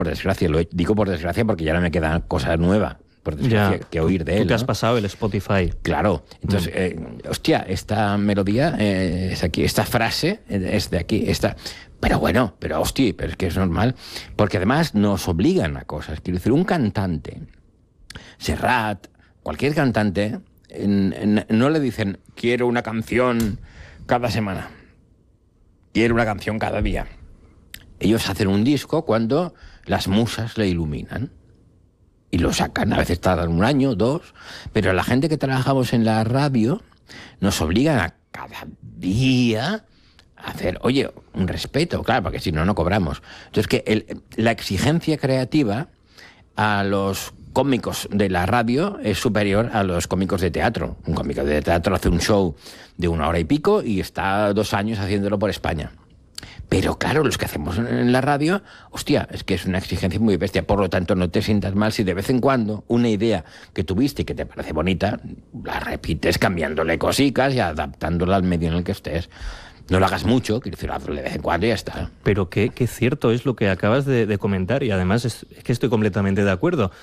por desgracia, digo por desgracia porque ya no me queda cosa nueva, por desgracia, que oír de él. Tú te has pasado el Spotify. Claro. Entonces, hostia, esta melodía es aquí, esta frase es de aquí, esta... Pero bueno, pero hostia, pero es que es normal, porque además nos obligan a cosas. Quiero decir, un cantante, Serrat, cualquier cantante, no le dicen, quiero una canción cada semana, quiero una canción cada día. Ellos hacen un disco cuando las musas le iluminan y lo sacan. A veces tardan 1 año, 2, pero la gente que trabajamos en la radio nos obligan a cada día a hacer, oye, un respeto, claro, porque si no, no cobramos. Entonces, que la exigencia creativa a los cómicos de la radio es superior a los cómicos de teatro. Un cómico de teatro hace un show de 1 hora y pico y está 2 años haciéndolo por España. Pero claro, los que hacemos en la radio, hostia, es que es una exigencia muy bestia. Por lo tanto, no te sientas mal si de vez en cuando una idea que tuviste y que te parece bonita, la repites cambiándole cositas y adaptándola al medio en el que estés. No lo hagas mucho, quiero decir, hazlo de vez en cuando y ya está. Pero qué cierto es lo que acabas de comentar, y además es que estoy completamente de acuerdo,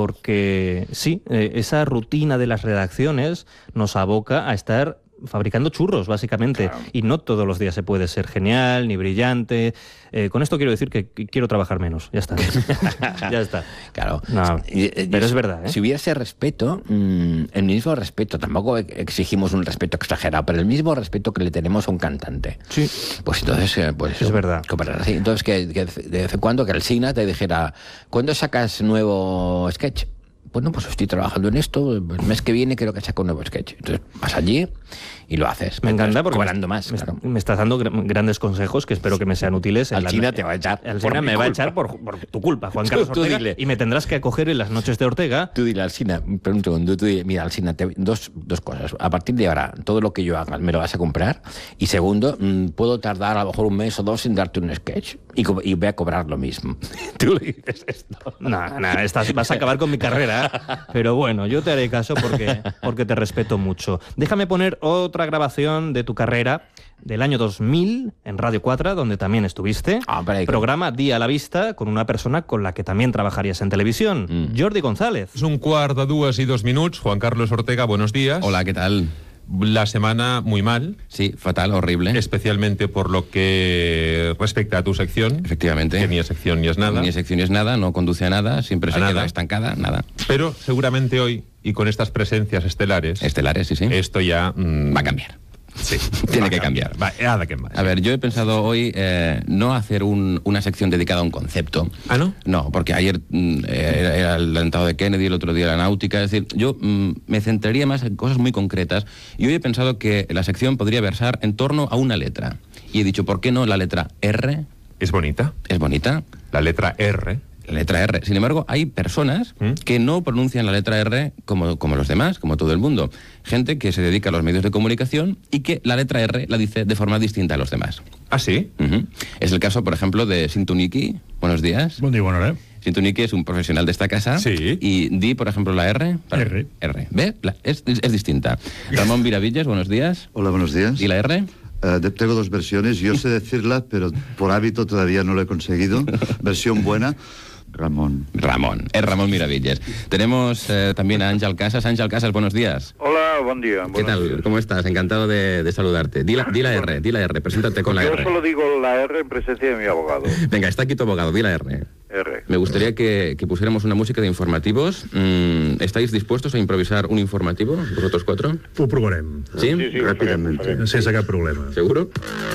porque sí, esa rutina de las redacciones nos aboca a estar fabricando churros, básicamente, claro. Y no todos los días se puede ser genial, ni brillante. Con esto quiero decir que quiero trabajar menos, ya está. Ya está. Claro. No, pero es verdad, ¿eh? Si hubiese respeto, el mismo respeto, tampoco exigimos un respeto exagerado, pero el mismo respeto que le tenemos a un cantante. Sí. Pues entonces, pues es verdad. Así. Entonces, que de vez en cuando que el Sina te dijera, ¿cuándo sacas nuevo sketch? Bueno, pues estoy trabajando en esto, el mes que viene creo que saco un nuevo sketch. Entonces vas allí y lo haces. Me encanta porque cobrando más, claro. Me estás dando grandes consejos que espero que me sean útiles. Alsina te va a echar. Alsina me va a echar por tu culpa, Juan Carlos Ortega. Dile. Y me tendrás que acoger en las noches de Ortega. Tú dile, Alsina, pero un segundo, tú dile, mira, Alsina, dos cosas. A partir de ahora, todo lo que yo haga me lo vas a comprar. Y segundo, puedo tardar a lo mejor 1 mes o 2 sin darte un sketch. Y voy a cobrar lo mismo. Tú le dices esto. No, vas a acabar con mi carrera. Pero bueno, yo te haré caso porque te respeto mucho. Déjame poner otra grabación de tu carrera del año 2000 en Radio 4, donde también estuviste. Programa Día a la Vista, con una persona con la que también trabajarías en televisión, Jordi González. Es 1:45 Juan Carlos Ortega, buenos días. Hola, ¿qué tal? La semana muy mal. Sí, fatal, horrible. Especialmente por lo que respecta a tu sección. Efectivamente. Que ni es sección ni es nada. Ni es sección ni es nada, no conduce a nada, siempre se queda estancada, nada. Pero seguramente hoy, y con estas presencias estelares... Estelares, sí. Esto ya... va a cambiar. Sí, tiene que cambiar. A ver, yo he pensado hoy no hacer una sección dedicada a un concepto. ¿Ah, no? No, porque ayer era el atentado de Kennedy, el otro día la náutica. Es decir, yo me centraría más en cosas muy concretas. Y hoy he pensado que la sección podría versar en torno a una letra. Y he dicho, ¿por qué no la letra R? ¿Es bonita? ¿Es bonita? La letra R. La letra R. Sin embargo, hay personas que no pronuncian la letra R como los demás, como todo el mundo. Gente que se dedica a los medios de comunicación y que la letra R la dice de forma distinta a los demás. ¿Ah, sí? Es el caso, por ejemplo, de Sintuniki. Buenos días. Buen día, buenas tardes. Sintuniki es un profesional de esta casa. Sí. Y di, por ejemplo, la R. R. ¿Ve? Es distinta. Ramón Miravillas, buenos días. Hola, buenos días. ¿Y la R? Tengo 2 versiones. Yo sé decirla, pero por hábito todavía no lo he conseguido. Versión buena. Ramón. Es Ramón Miravillas. Tenemos también a Ángel Casas. Ángel Casas, buenos días. Hola, buen día. ¿Qué tal? Días. ¿Cómo estás? Encantado de saludarte. Di la R, preséntate con la R. Yo solo digo la R en presencia de mi abogado. Venga, está aquí tu abogado, di la R. R. Me gustaría que pusiéramos una música de informativos. ¿Estáis dispuestos a improvisar un informativo, vosotros 4? Ho provarem. ¿Sí? Sí, Rápidamente. Sense cap problema. ¿Seguro?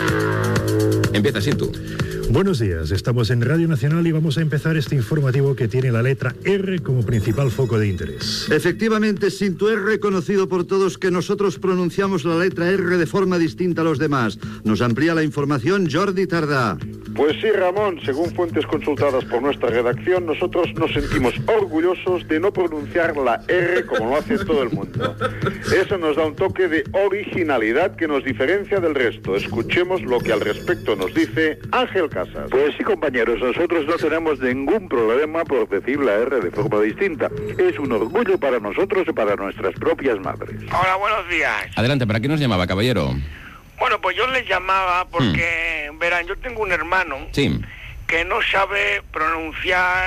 Empieza así tú. Buenos días, estamos en Radio Nacional y vamos a empezar este informativo que tiene la letra R como principal foco de interés. Efectivamente, Sintu, es reconocido por todos que nosotros pronunciamos la letra R de forma distinta a los demás. Nos amplía la información Jordi Tardá. Pues sí, Ramón, según fuentes consultadas por nuestra redacción, nosotros nos sentimos orgullosos de no pronunciar la R como lo hace todo el mundo. Eso nos da un toque de originalidad que nos diferencia del resto. Escuchemos lo que al respecto nos dice Ángel Casas. Pues sí, compañeros, nosotros no tenemos ningún problema por decir la R de forma distinta. Es un orgullo para nosotros y para nuestras propias madres. Hola, buenos días. Adelante, ¿para qué nos llamaba, caballero? Bueno, pues yo les llamaba porque, verán, yo tengo un hermano Sí. que no sabe pronunciar